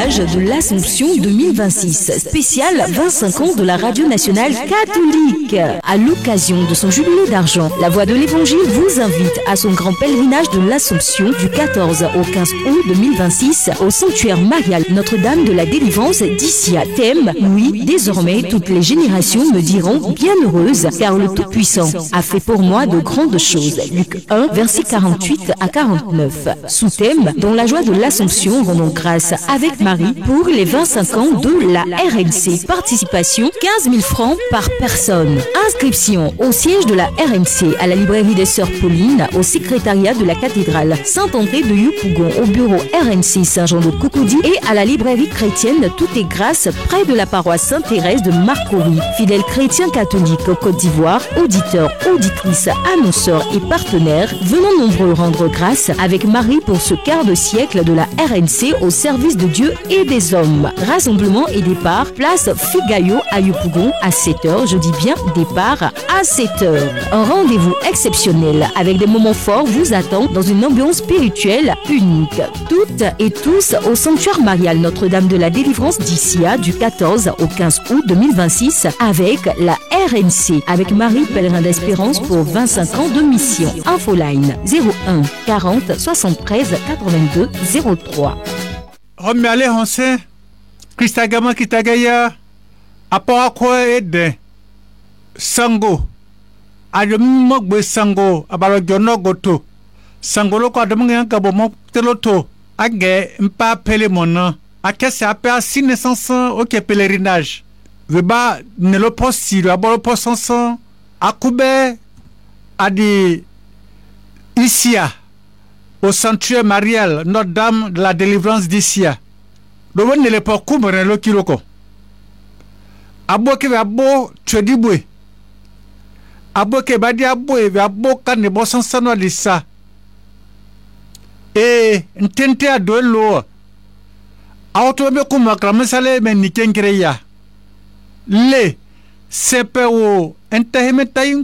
pèlerinage de l'Assomption 2026, spécial 25 ans de la radio nationale catholique. À l'occasion de son jubilé d'argent, la Voix de l'Évangile vous invite à son grand pèlerinage de l'Assomption du 14 au 15 août 2026 au sanctuaire marial Notre-Dame de la Délivrance d'Issia. Thème, oui, désormais toutes les générations me diront bienheureuse, car le Tout-Puissant a fait pour moi de grandes choses. Luc 1, versets 48 à 49. Sous-thème, dans la joie de l'Assomption, rendons grâce avec Marie pour les 25 ans de la RNC. Participation, 15 000 francs par personne. Inscription au siège de la RNC, à la librairie des Sœurs Paulines, au secrétariat de la cathédrale Saint-André de Yopougon, au bureau RNC Saint-Jean de Cocody et à la librairie chrétienne Tout est grâce près de la paroisse Sainte-Thérèse de Marcory. Fidèles chrétiens catholiques au Côte d'Ivoire, auditeurs, auditrices, annonceurs et partenaires, venons nombreux rendre grâce avec Marie pour ce quart de siècle de la RNC au service de Dieu et des hommes. Rassemblement et départ, place Figayo à Yopougon à 7h, je dis bien départ à 7h. Un rendez-vous exceptionnel avec des moments forts vous attend dans une ambiance spirituelle unique. Toutes et tous au sanctuaire marial Notre-Dame de la Délivrance d'Issia du 14 au 15 août 2026 avec la RNC, avec Marie Pèlerin d'Espérance pour 25 ans de mission. Infoline 01 40 73 82 03. Homiale Honse, Christagama Kitagaya, Apakwa Ede, Sango, Ademogbe Sango, Abalojono Goto, Sangoloko Ademonga Bomo Teloto, Age, Mpa Pelemona, Akese Apea 600 ok pèlerinage. Veba ne le possible, abolo posansan, Akoube, Adi, Issia, au sanctuaire marial Notre-Dame de la Délivrance d'Issia. Le bon ne le pas couvrir le kiloko. Abo ke abo tchedibwe. Abo ke badi abo e abo kane bosansano disa. E ntente ado lo. Autobe kuma kramesale men nikenkreya. Le sepewo entehemetain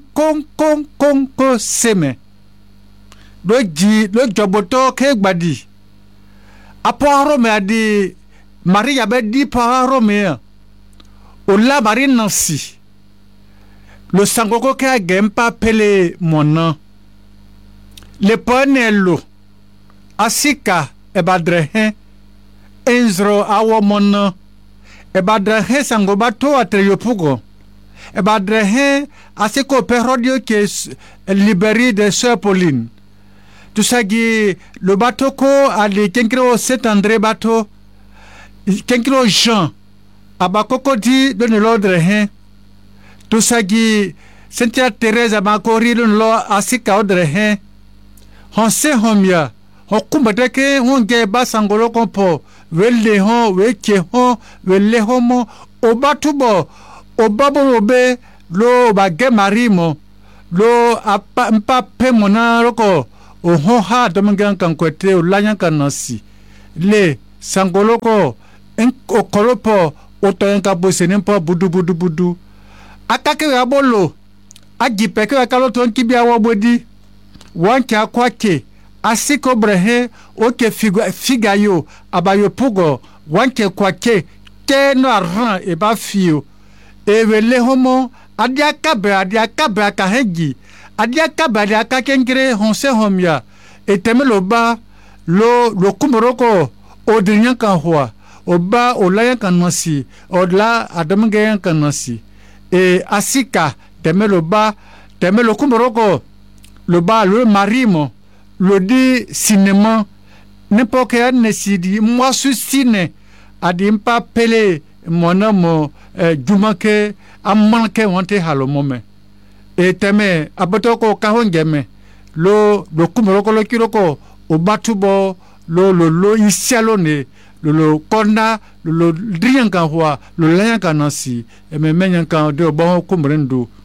kon seme. Do joboto ke gbadi. Aparo me adi Maria be di paro me. Ola Marie Nancy. Le sangoko ke agempa pele mona. Le ponelo. Asika ebadrehe. Enzro awo mona. Ebadrehe sangobato atreyopugo. Ebadrehe asiko perodio qui est libéré des Sœurs Paulines. Tout ça qui le bateau ko a les Kenkro Saint-André bateau. Kenkro Jean. Abakoko dit donne l'ordre hein. Tout ça qui Sainte Thérèse Abakori donne l'ordre asika ordre hein. On sait homia. On kumbateke on ge basangolo kompo. Wele hon, weke hon, wele homo, obatubo, obabobe, lo bage marimo, lo mpa pe mona roko, o honha domangan kankwete, o lanyan kanasi. Le sangoloko, o kolopo, o toyenka bosenempo, budu. Atake abolo, agipeke akaloton kibia wabodi, wanke akwake, asiko brehe oke figayo abayo pugo wanke kwake ke no aran e ba fio e wele homo adiakabe akahengi adiakabe akakenkere honse homya e temelo ba lo kumoroko odinyan kan hwa oba olayan kan nasi odla adamngen kan nasi e asika temelo kumoroko lo ba le marimo le dit cinéma n'importe quel ne s'y dit moi suis ciné a dit pas pelé mon homme jumake a manqué wante halo moment et teme abotoko kahongeme lo kumoroko lo kiroko o batubo lo isialone lo kona lo drian kan hwa lo layan kanasi e me menyan kan de bon kumrendo